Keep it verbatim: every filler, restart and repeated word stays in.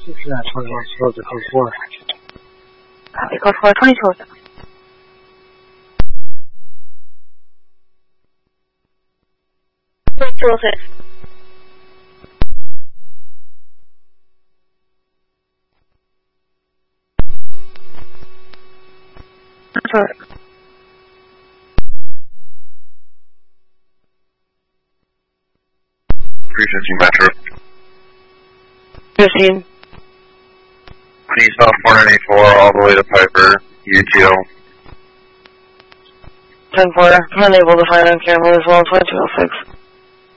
Six that twenty-one slows to code four. Copy, code four, twenty-two. two oh six. Sorry. three fifty Metro. fifteen. Eastbound four ninety-four all the way to Piper, U T O. ten four. I'm unable to find on camera as well, twenty-two oh six.